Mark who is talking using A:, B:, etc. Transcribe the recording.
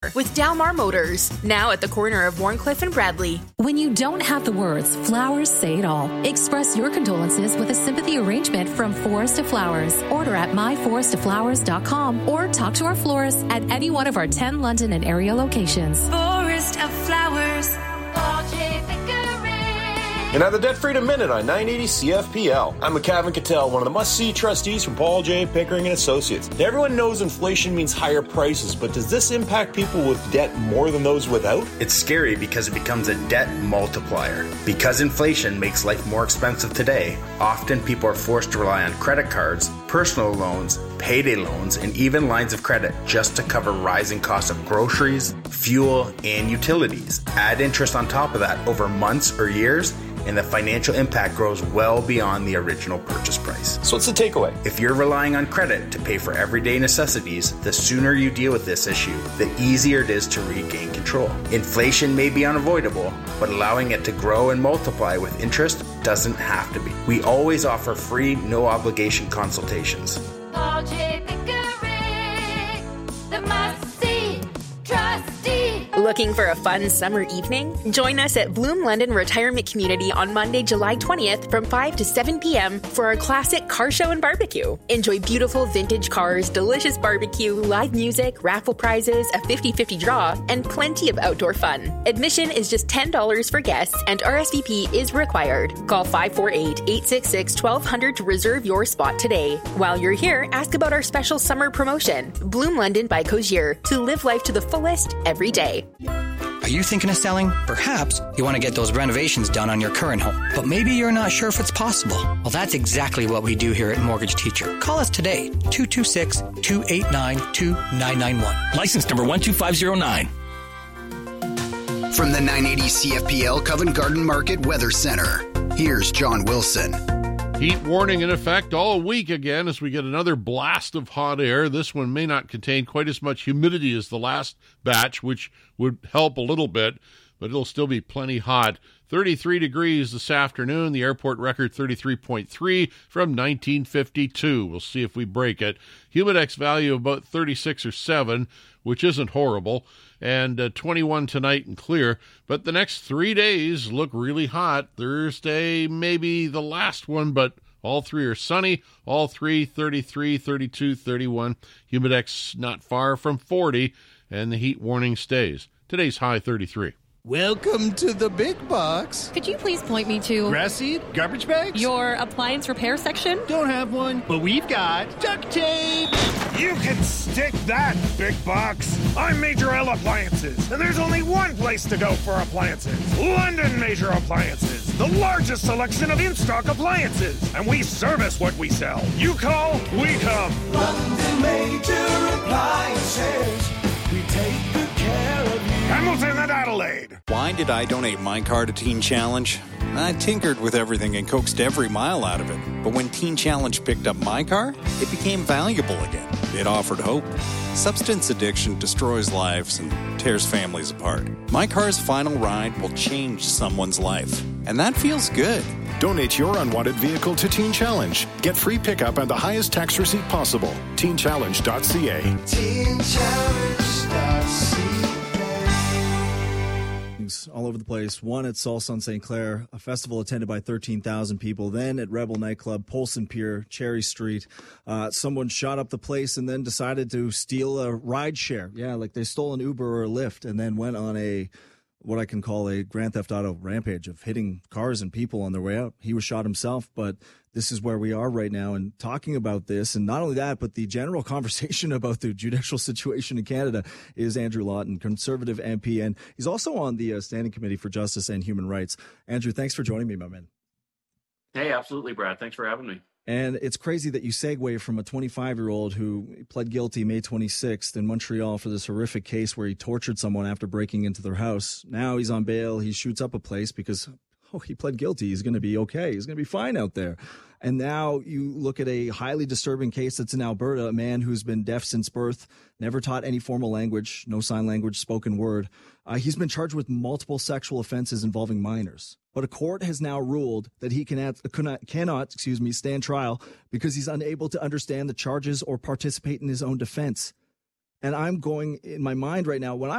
A: more with Dalmar Motors, now at the corner of Warncliffe and Bradley.
B: When you don't have the words, flowers say it all. Express your condolences with a sympathy arrangement from Forest of Flowers. Order at myforestoflowers.com or talk to our florist at any one of our 10 London and area locations.
C: Forest of Flowers.
D: And now the Debt Freedom Minute on 980 CFPL. I'm McCavin Cattell, one of the must-see trustees from Paul J. Pickering and Associates. Everyone knows inflation means higher prices, but does this impact people with debt more than those without?
E: It's scary because it becomes a debt multiplier. Because inflation makes life more expensive today, often people are forced to rely on credit cards, personal loans, payday loans, and even lines of credit just to cover rising costs of groceries, fuel, and utilities. Add interest on top of that over months or years, and the financial impact grows well beyond the original purchase price.
D: So what's the takeaway?
E: If you're relying on credit to pay for everyday necessities, the sooner you deal with this issue, the easier it is to regain control. Inflation may be unavoidable, but allowing it to grow and multiply with interest doesn't have to be. We always offer free, no-obligation consultations.
C: Paul J. Pickering, the must-see trustee.
A: Looking for a fun summer evening? Join us at Bloom London Retirement Community on Monday, July 20th from 5 to 7 p.m. for our classic car show and barbecue. Enjoy beautiful vintage cars, delicious barbecue, live music, raffle prizes, a 50-50 draw, and plenty of outdoor fun. Admission is just $10 for guests and RSVP is required. Call 548-866-1200 to reserve your spot today. While you're here, ask about our special summer promotion, Bloom London by Cogier, to live life to the fullest every day.
F: Are you thinking of selling? Perhaps you want to get those renovations done on your current home, but maybe you're not sure if it's possible. Well, that's exactly what we do here at Mortgage Teacher. Call us today, 226-289-2991.
G: License number 12509.
H: From the 980 CFPL Covent Garden Market Weather Center, here's John Wilson.
I: Heat warning in effect all week again as we get another blast of hot air. This one may not contain quite as much humidity as the last batch, which would help a little bit, but it'll still be plenty hot. 33 degrees this afternoon. The airport record 33.3 from 1952. We'll see if we break it. Humidex value about 36 or 7, which isn't horrible, and 21 tonight and clear. But the next 3 days look really hot. Thursday maybe the last one, but all three are sunny. All three 33, 32, 31. Humidex not far from 40, and the heat warning stays. Today's high 33.
J: Welcome to the big box.
K: Could you please point me to
J: grass seed, garbage bags,
K: your appliance repair section?
J: Don't have one, but we've got duct tape.
L: You can stick that, big box. I'm Major L Appliances, and there's only one place to go for appliances. London Major Appliances, the largest selection of in-stock appliances, and we service what we sell. You call, we come.
M: London Major Appliances, we take good care of you.
L: Hamilton and Adelaide.
N: Why did I donate my car to Teen Challenge? I tinkered with everything and coaxed every mile out of it. But when Teen Challenge picked up my car, it became valuable again. It offered hope. Substance addiction destroys lives and tears families apart. My car's final ride will change someone's life. And that feels good.
O: Donate your unwanted vehicle to Teen Challenge. Get free pickup and the highest tax receipt possible. TeenChallenge.ca.
M: TeenChallenge.ca.
P: All over the place. One at Salsa on St. Clair, a festival attended by 13,000 people. Then at Rebel Nightclub, Polson Pier, Cherry Street, someone shot up the place and then decided to steal a ride share. Yeah, like they stole an Uber or a Lyft and then went on what I can call a Grand Theft Auto rampage of hitting cars and people on their way out. He was shot himself, but this is where we are right now and talking about this. And not only that, but the general conversation about the judicial situation in Canada is Andrew Lawton, Conservative MP, and he's also on the Standing Committee for Justice and Human Rights. Andrew, thanks for joining me, my man.
Q: Hey, absolutely, Brad. Thanks for having me.
P: And it's crazy that you segue from a 25-year-old who pled guilty May 26th in Montreal for this horrific case where he tortured someone after breaking into their house. Now he's on bail. He shoots up a place because, he pled guilty. He's going to be okay. He's going to be fine out there. And now you look at a highly disturbing case that's in Alberta, a man who's been deaf since birth, never taught any formal language, no sign language, spoken word. He's been charged with multiple sexual offenses involving minors. But a court has now ruled that he cannot stand trial because he's unable to understand the charges or participate in his own defense. And I'm going in my mind right now, when